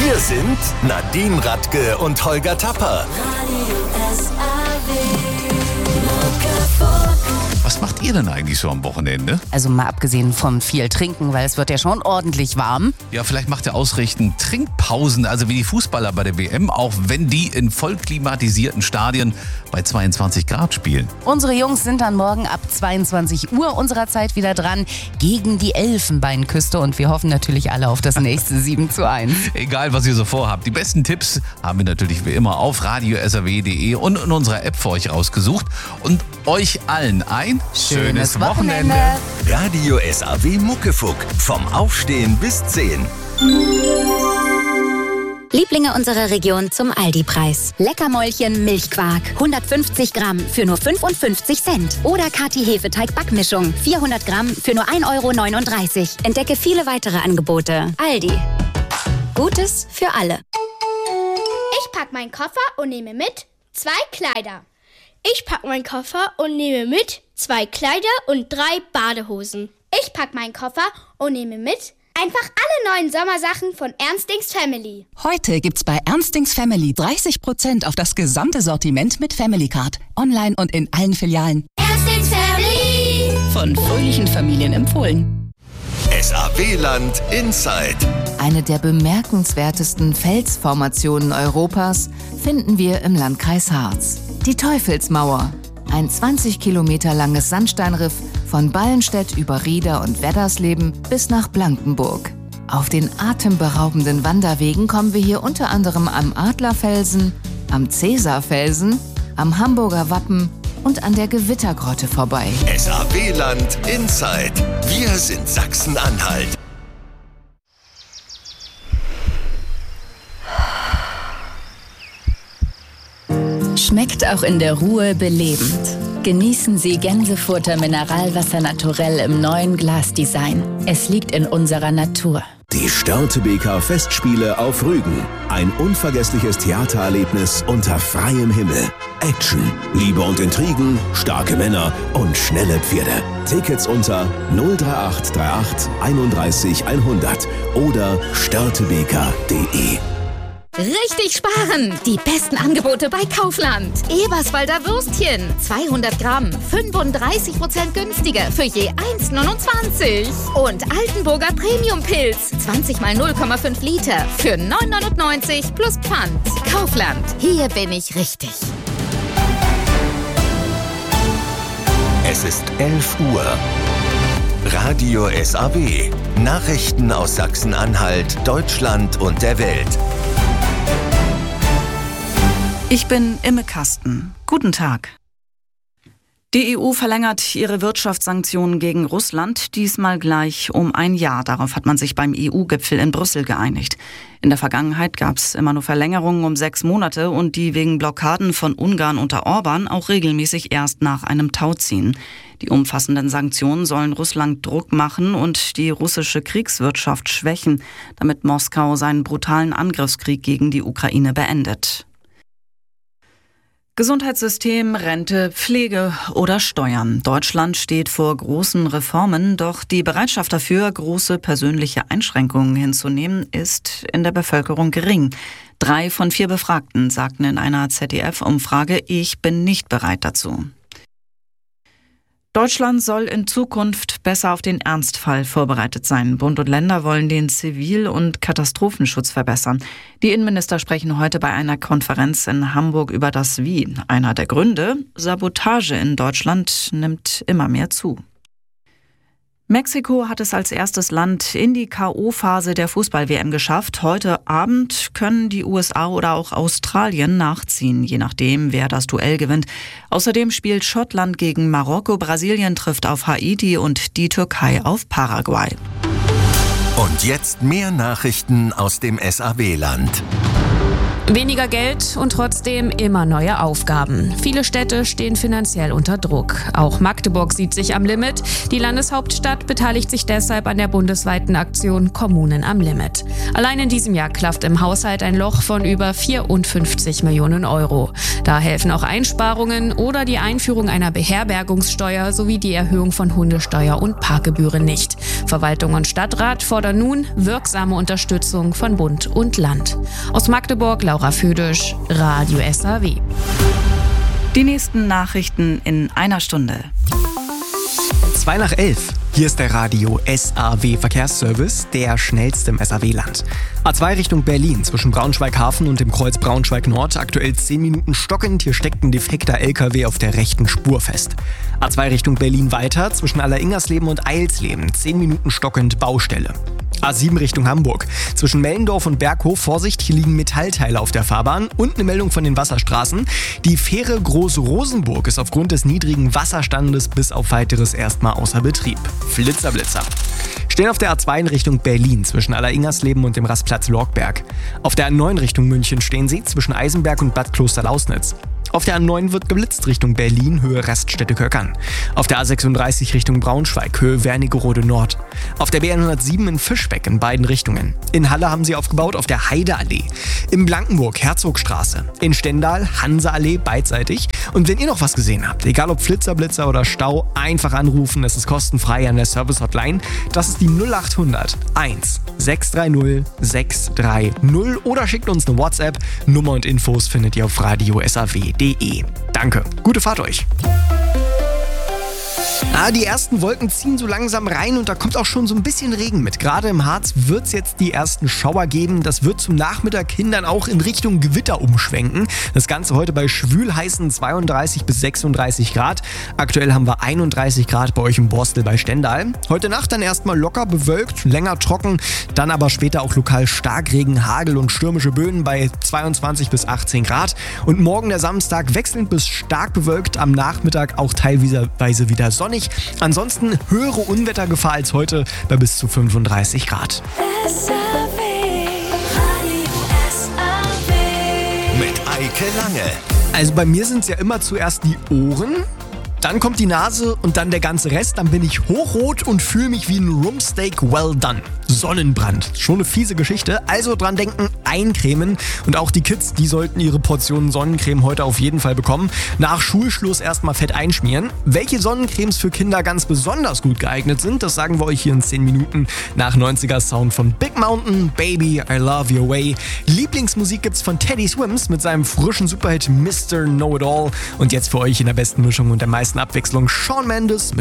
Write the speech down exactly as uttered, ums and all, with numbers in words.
Wir sind Nadine Radke und Holger Tapper. Was macht ihr denn eigentlich so am Wochenende? Also mal abgesehen vom viel Trinken, weil es wird ja schon ordentlich warm. Ja, vielleicht macht ihr ausrichten Trinkpausen, also wie die Fußballer bei der W M, auch wenn die in voll klimatisierten Stadien bei zweiundzwanzig Grad spielen. Unsere Jungs sind dann morgen ab zweiundzwanzig Uhr unserer Zeit wieder dran gegen die Elfenbeinküste und wir hoffen natürlich alle auf das nächste sieben zu eins. Egal, was ihr so vorhabt. Die besten Tipps haben wir natürlich wie immer auf radio s a w punkt d e und in unserer App für euch rausgesucht. Und euch allen ein schönes Wochenende. Radio S A W Muckefuck. Vom Aufstehen bis zehn. Lieblinge unserer Region zum Aldi-Preis. Leckermäulchen Milchquark. hundertfünfzig Gramm für nur fünfundfünfzig Cent. Oder Kati Hefeteig-Backmischung. vierhundert Gramm für nur ein Euro neununddreißig. Entdecke viele weitere Angebote. Aldi. Gutes für alle. Ich pack meinen Koffer und nehme mit zwei Kleider. Ich pack meinen Koffer und nehme mit zwei Kleider und drei Badehosen. Ich pack meinen Koffer und nehme mit einfach alle neuen Sommersachen von Ernstings Family. Heute gibt's bei Ernstings Family dreißig Prozent auf das gesamte Sortiment mit Family Card. Online und in allen Filialen. Ernstings Family. Von fröhlichen Familien empfohlen. S A W-Land Inside. Eine der bemerkenswertesten Felsformationen Europas finden wir im Landkreis Harz. Die Teufelsmauer. Ein zwanzig Kilometer langes Sandsteinriff von Ballenstedt über Rieder und Weddersleben bis nach Blankenburg. Auf den atemberaubenden Wanderwegen kommen wir hier unter anderem am Adlerfelsen, am Cäsarfelsen, am Hamburger Wappen und an der Gewittergrotte vorbei. S A W-Land Inside. Wir sind Sachsen-Anhalt. Schmeckt auch in der Ruhe belebend. Genießen Sie Gänsefurter Mineralwasser naturell im neuen Glasdesign. Es liegt in unserer Natur. Die Störtebeker Festspiele auf Rügen. Ein unvergessliches Theatererlebnis unter freiem Himmel. Action, Liebe und Intrigen, starke Männer und schnelle Pferde. Tickets unter null drei acht drei acht einunddreißig hundert oder störtebeker punkt de. Richtig sparen! Die besten Angebote bei Kaufland. Eberswalder Würstchen, zweihundert Gramm, fünfunddreißig Prozent günstiger für je eins neunundzwanzig. Und Altenburger Premium-Pilz, zwanzig mal null Komma fünf Liter für neun neunundneunzig plus Pfand. Kaufland, hier bin ich richtig. Es ist elf Uhr. Radio S A W. Nachrichten aus Sachsen-Anhalt, Deutschland und der Welt. Ich bin Imme Kasten. Guten Tag. Die E U verlängert ihre Wirtschaftssanktionen gegen Russland, diesmal gleich um ein Jahr. Darauf hat man sich beim E U-Gipfel in Brüssel geeinigt. In der Vergangenheit gab es immer nur Verlängerungen um sechs Monate und die wegen Blockaden von Ungarn unter Orban auch regelmäßig erst nach einem Tauziehen. Die umfassenden Sanktionen sollen Russland Druck machen und die russische Kriegswirtschaft schwächen, damit Moskau seinen brutalen Angriffskrieg gegen die Ukraine beendet. Gesundheitssystem, Rente, Pflege oder Steuern. Deutschland steht vor großen Reformen, doch die Bereitschaft dafür, große persönliche Einschränkungen hinzunehmen, ist in der Bevölkerung gering. Drei von vier Befragten sagten in einer Z D F-Umfrage, ich bin nicht bereit dazu. Deutschland soll in Zukunft besser auf den Ernstfall vorbereitet sein. Bund und Länder wollen den Zivil- und Katastrophenschutz verbessern. Die Innenminister sprechen heute bei einer Konferenz in Hamburg über das Wie. Einer der Gründe: Sabotage in Deutschland nimmt immer mehr zu. Mexiko hat es als erstes Land in die K O-Phase der Fußball-W M geschafft. Heute Abend können die U S A oder auch Australien nachziehen, je nachdem, wer das Duell gewinnt. Außerdem spielt Schottland gegen Marokko, Brasilien trifft auf Haiti und die Türkei auf Paraguay. Und jetzt mehr Nachrichten aus dem S A W-Land. Weniger Geld und trotzdem immer neue Aufgaben. Viele Städte stehen finanziell unter Druck. Auch Magdeburg sieht sich am Limit. Die Landeshauptstadt beteiligt sich deshalb an der bundesweiten Aktion Kommunen am Limit. Allein in diesem Jahr klafft im Haushalt ein Loch von über vierundfünfzig Millionen Euro. Da helfen auch Einsparungen oder die Einführung einer Beherbergungssteuer sowie die Erhöhung von Hundesteuer und Parkgebühren nicht. Verwaltung und Stadtrat fordern nun wirksame Unterstützung von Bund und Land. Aus Magdeburg, Laura Födisch, Radio S A W. Die nächsten Nachrichten in einer Stunde. Zwei nach elf. Hier ist der Radio S A W Verkehrsservice, der schnellste im S A W-Land. A zwei Richtung Berlin zwischen Braunschweig-Hafen und dem Kreuz Braunschweig-Nord. Aktuell zehn Minuten stockend. Hier steckt ein defekter L K W auf der rechten Spur fest. A zwei Richtung Berlin weiter zwischen Alleringersleben und Eilsleben. zehn Minuten stockend Baustelle. A sieben Richtung Hamburg. Zwischen Mellendorf und Berghof, Vorsicht, hier liegen Metallteile auf der Fahrbahn. Und eine Meldung von den Wasserstraßen. Die Fähre Groß-Rosenburg ist aufgrund des niedrigen Wasserstandes bis auf weiteres erstmal außer Betrieb. Flitzer, Blitzer. Stehen auf der A zwei in Richtung Berlin zwischen Alleringersleben und dem Rastplatz Lorgberg. Auf der A neun Richtung München stehen sie zwischen Eisenberg und Bad Kloster-Lausnitz. Auf der A neun wird geblitzt Richtung Berlin, Höhe Raststätte-Köckern. Auf der A sechsunddreißig Richtung Braunschweig, Höhe Wernigerode Nord. Auf der B hundertsieben in Fischbeck in beiden Richtungen. In Halle haben sie aufgebaut auf der Heideallee. In Blankenburg, Herzogstraße. In Stendal, Hanseallee, beidseitig. Und wenn ihr noch was gesehen habt, egal ob Flitzer, Blitzer oder Stau, einfach anrufen, es ist kostenfrei an der Service-Hotline. Das ist die null acht hundert eins sechs drei null sechs drei null oder schickt uns eine WhatsApp. Nummer und Infos findet ihr auf radio S A W punkt de. Danke, gute Fahrt euch. Ah, die ersten Wolken ziehen so langsam rein und da kommt auch schon so ein bisschen Regen mit. Gerade im Harz wird es jetzt die ersten Schauer geben. Das wird zum Nachmittag hin dann auch in Richtung Gewitter umschwenken. Das Ganze heute bei schwül heißen zweiunddreißig bis sechsunddreißig Grad. Aktuell haben wir einunddreißig Grad bei euch im Borstel bei Stendal. Heute Nacht dann erstmal locker bewölkt, länger trocken, dann aber später auch lokal Starkregen, Hagel und stürmische Böen bei zweiundzwanzig bis achtzehn Grad. Und morgen der Samstag wechselnd bis stark bewölkt, am Nachmittag auch teilweise wieder sonnig. Ansonsten höhere Unwettergefahr als heute bei bis zu fünfunddreißig Grad. Mit Eike Lange. Also bei mir sind es ja immer zuerst die Ohren, dann kommt die Nase und dann der ganze Rest. Dann bin ich hochrot und fühle mich wie ein Rumpsteak well done. Sonnenbrand. Schon eine fiese Geschichte. Also dran denken, eincremen. Und auch die Kids, die sollten ihre Portionen Sonnencreme heute auf jeden Fall bekommen. Nach Schulschluss erstmal fett einschmieren. Welche Sonnencremes für Kinder ganz besonders gut geeignet sind, das sagen wir euch hier in zehn Minuten nach neunziger Sound von Big Mountain, Baby, I Love Your Way. Lieblingsmusik gibt's von Teddy Swims mit seinem frischen Superhit Mister Know-It-All. Und jetzt für euch in der besten Mischung und der meisten Abwechslung Shawn Mendes mit